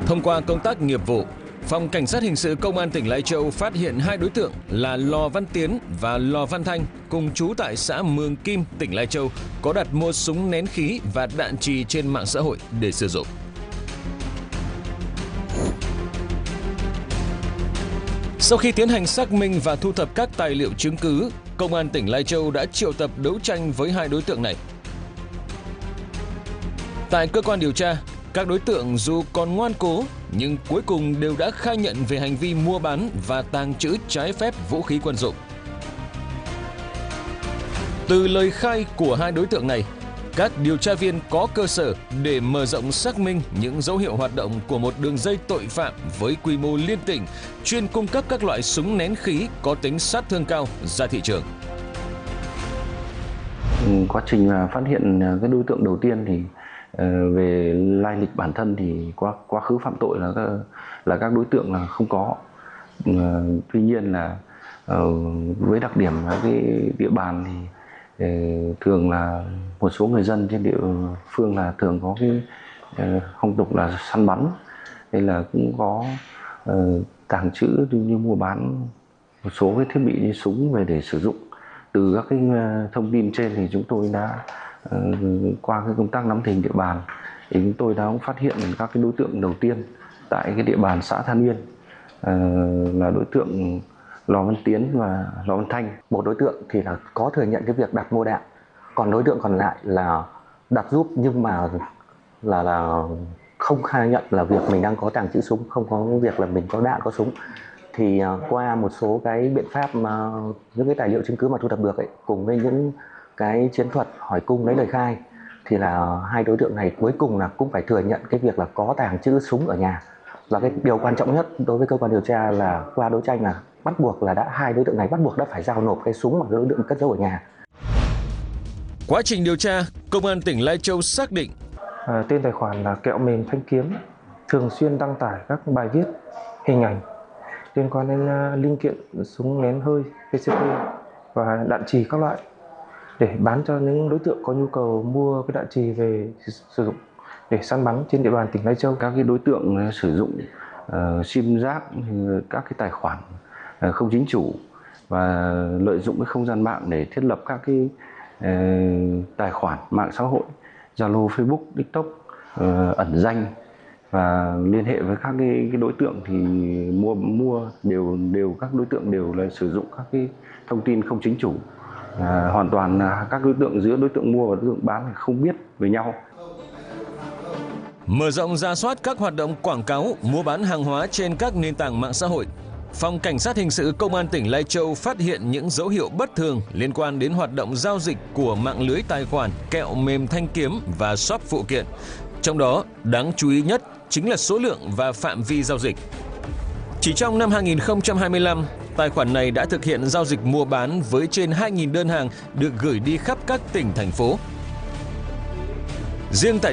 Thông qua công tác nghiệp vụ, Phòng Cảnh sát Hình sự Công an tỉnh Lai Châu phát hiện hai đối tượng là Lò Văn Tiến và Lò Văn Thanh cùng trú tại xã Mường Kim, tỉnh Lai Châu có đặt mua súng nén khí và đạn chì trên mạng xã hội để sử dụng. Sau khi tiến hành xác minh và thu thập các tài liệu chứng cứ, Công an tỉnh Lai Châu đã triệu tập đấu tranh với hai đối tượng này. Tại cơ quan điều tra, các đối tượng dù còn ngoan cố nhưng cuối cùng đều đã khai nhận về hành vi mua bán và tàng trữ trái phép vũ khí quân dụng. Từ lời khai của hai đối tượng này, các điều tra viên có cơ sở để mở rộng xác minh những dấu hiệu hoạt động của một đường dây tội phạm với quy mô liên tỉnh, chuyên cung cấp các loại súng nén khí có tính sát thương cao ra thị trường. Quá trình phát hiện cái đối tượng đầu tiên thì về lai lịch bản thân thì quá khứ phạm tội là các đối tượng là không có. Tuy nhiên là với đặc điểm cái địa bàn thì thường là một số người dân trên địa phương là thường có cái phong tục là săn bắn, nên là cũng có tàng trữ như mua bán một số cái thiết bị như súng về để sử dụng. Từ các cái thông tin trên thì chúng tôi đã qua cái công tác nắm tình địa bàn thì chúng tôi đã phát hiện các cái đối tượng đầu tiên tại cái địa bàn xã Than Uyên là đối tượng Lò Văn Tiến và Lò Văn Thanh. Một đối tượng thì là có thừa nhận cái việc đặt mua đạn, còn đối tượng còn lại là đặt giúp nhưng mà là không khai nhận là việc mình đang có tàng trữ súng, không có việc là mình có đạn có súng. Thì qua một số cái biện pháp mà những cái tài liệu chứng cứ mà thu thập được ấy, cùng với những cái chiến thuật hỏi cung lấy lời khai thì là hai đối tượng này cuối cùng là cũng phải thừa nhận cái việc là có tàng trữ súng ở nhà. Và cái điều quan trọng nhất đối với cơ quan điều tra là qua đấu tranh là bắt buộc là hai đối tượng này bắt buộc đã phải giao nộp cái súng mà đối tượng cất giấu ở nhà. Quá trình điều tra, Công an tỉnh Lai Châu xác định tên tài khoản là Kẹo Mềm Thanh Kiếm thường xuyên đăng tải các bài viết, hình ảnh liên quan đến linh kiện súng nén hơi PCP và đạn chì các loại để bán cho những đối tượng có nhu cầu mua cái đạn chì về sử dụng để săn bắn trên địa bàn tỉnh Lai Châu. Các cái đối tượng sử dụng sim giác, các cái tài khoản không chính chủ và lợi dụng cái không gian mạng để thiết lập các cái tài khoản mạng xã hội, Zalo, Facebook, TikTok ẩn danh và liên hệ với các cái đối tượng thì mua đều các đối tượng đều là sử dụng các cái thông tin không chính chủ. Hoàn toàn là các đối tượng giữa đối tượng mua và đối tượng bán không biết với nhau. Mở rộng rà soát các hoạt động quảng cáo, mua bán hàng hóa trên các nền tảng mạng xã hội, Phòng Cảnh sát Hình sự Công an tỉnh Lai Châu phát hiện những dấu hiệu bất thường liên quan đến hoạt động giao dịch của mạng lưới tài khoản Kẹo Mềm Thanh Kiếm và shop phụ kiện. Trong đó, đáng chú ý nhất chính là số lượng và phạm vi giao dịch. Chỉ trong năm 2025, tài khoản này đã thực hiện giao dịch mua bán với trên 2.000 đơn hàng được gửi đi khắp các tỉnh, thành phố. Riêng tại